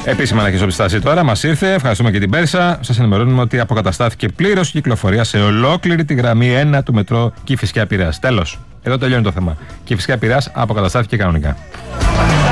Επίσημα ανακοινώση τώρα μας ήρθε. Ευχαριστούμε και την Πέρσα. Σας ενημερώνουμε ότι αποκαταστάθηκε πλήρως η κυκλοφορία σε ολόκληρη τη γραμμή 1 του μετρό Κηφισιά Πειραιάς. Τέλος. Εδώ τελειώνει το θέμα. Κηφισιά Πειραιάς αποκαταστάθηκε κανονικά.